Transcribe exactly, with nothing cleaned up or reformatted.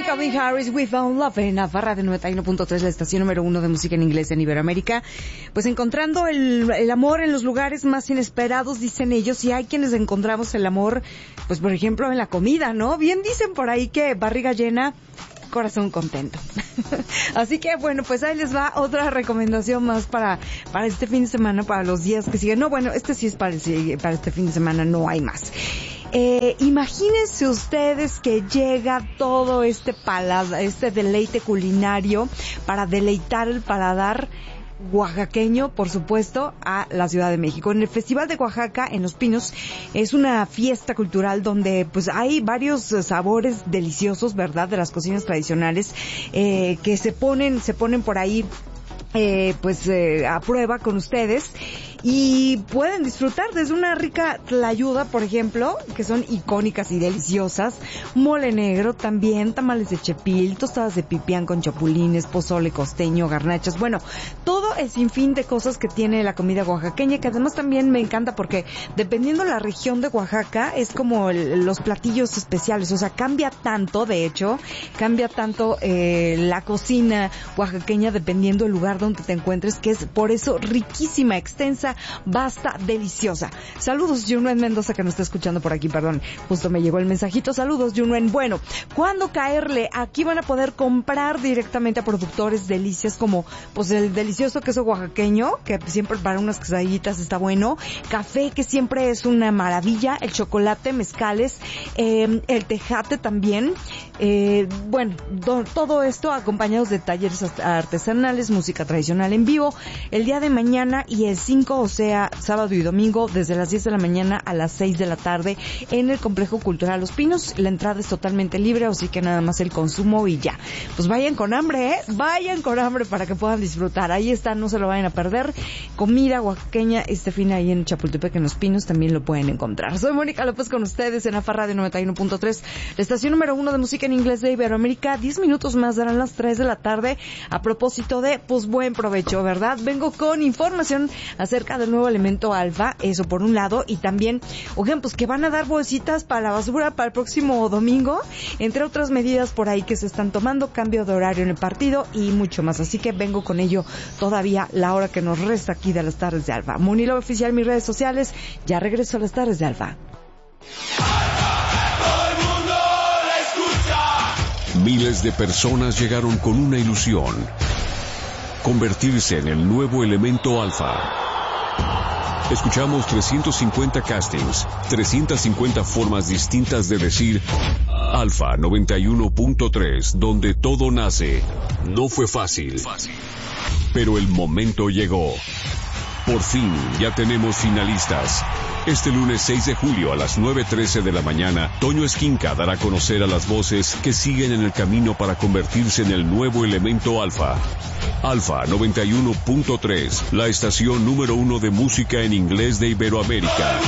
Calvin Harris, We Found Love en Afarra de noventa y uno punto tres, la estación número uno de música en inglés en Iberoamérica. Pues encontrando el, el amor en los lugares más inesperados, dicen ellos, y hay quienes encontramos el amor, pues por ejemplo en la comida, ¿no? Bien dicen por ahí que barriga llena, corazón contento. Así que bueno, pues ahí les va otra recomendación más para para este fin de semana, para los días que siguen. No, bueno, este sí es para, para este fin de semana, no hay más. Eh, imagínense ustedes que llega todo este paladar, este deleite culinario para deleitar el paladar oaxaqueño, por supuesto, a la Ciudad de México. En el Festival de Oaxaca, en Los Pinos, es una fiesta cultural donde pues hay varios sabores deliciosos, ¿verdad?, de las cocinas tradicionales, eh, que se ponen, se ponen por ahí, eh, pues, eh, a prueba con ustedes. Y pueden disfrutar desde una rica tlayuda, por ejemplo, que son icónicas y deliciosas, mole negro también, tamales de chepil, tostadas de pipián con chapulines, pozole costeño, garnachas, bueno, todo el sinfín de cosas que tiene la comida oaxaqueña, que además también me encanta porque dependiendo la región de Oaxaca es como el, los platillos especiales, o sea, cambia tanto, de hecho, cambia tanto eh, la cocina oaxaqueña dependiendo del lugar donde te encuentres, que es por eso riquísima, extensa, basta, deliciosa. Saludos, Junuen Mendoza, que nos está escuchando por aquí, perdón, justo me llegó el mensajito. Saludos, Junuen. Bueno, ¿cuándo caerle? Aquí van a poder comprar directamente a productores delicias como, pues, el delicioso queso oaxaqueño, que siempre para unas quesadillitas está bueno, café, que siempre es una maravilla, el chocolate, mezcales, eh, el tejate también, eh, bueno, do, todo esto acompañados de talleres artesanales, música tradicional en vivo, el día de mañana y el cinco, o sea, sábado y domingo, desde las diez de la mañana a las seis de la tarde en el Complejo Cultural Los Pinos. La entrada es totalmente libre, así que nada más el consumo y ya. Pues vayan con hambre, ¿eh? Vayan con hambre para que puedan disfrutar. Ahí está, no se lo vayan a perder. Comida oaxaqueña este fin ahí en Chapultepec, en Los Pinos, también lo pueden encontrar. Soy Mónica López con ustedes en Afarra de noventa y uno punto tres, la estación número uno de música en inglés de Iberoamérica. Diez minutos más darán las tres de la tarde. A propósito de, pues, buen provecho, ¿verdad? Vengo con información acerca del nuevo elemento alfa, eso por un lado, y también, oigan, pues que van a dar bolsitas para la basura para el próximo domingo, entre otras medidas por ahí que se están tomando, cambio de horario en el partido y mucho más, así que vengo con ello todavía la hora que nos resta aquí de las tardes de Alfa. Munilo Oficial, mis redes sociales, ya regreso a las tardes de Alfa. Miles de personas llegaron con una ilusión: convertirse en el nuevo elemento alfa. Escuchamos trescientos cincuenta castings, trescientas cincuenta formas distintas de decir Alfa noventa y uno punto tres, donde todo nace. No fue fácil, pero el momento llegó. Por fin ya tenemos finalistas. Este lunes seis de julio a las nueve trece de la mañana, Toño Esquinca dará a conocer a las voces que siguen en el camino para convertirse en el nuevo elemento alfa. Alfa noventa y uno punto tres, la estación número uno de música en inglés de Iberoamérica.